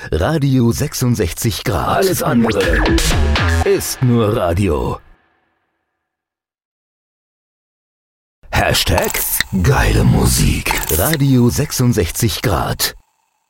Radio 66 Grad. Alles andere ist nur Radio. Hashtag geile Musik. Radio 66 Grad.